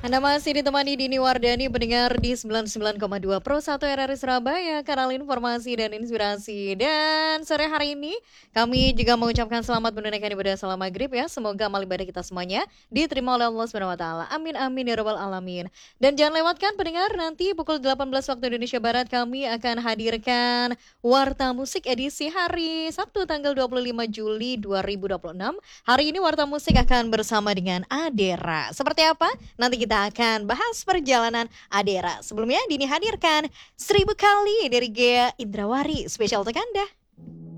Anda masih ditemani Dini Wardani pendengar di 99,2 Pro 1 RRI Surabaya, kanal informasi dan inspirasi. Dan sore hari ini kami juga mengucapkan selamat menunaikan ibadah salat maghrib ya. Semoga amal ibadah kita semuanya diterima oleh Allah Subhanahu wa taala. Amin amin ya rabbal alamin. Dan jangan lewatkan pendengar, nanti pukul 18 waktu Indonesia Barat kami akan hadirkan Warta Musik edisi hari Sabtu tanggal 25 Juli 2026. Hari ini Warta Musik akan bersama dengan Adera. Seperti apa? Nanti kita akan bahas perjalanan Adera. Sebelumnya Dini hadirkan 1000 kali dari Gea Indrawari spesial untuk Anda.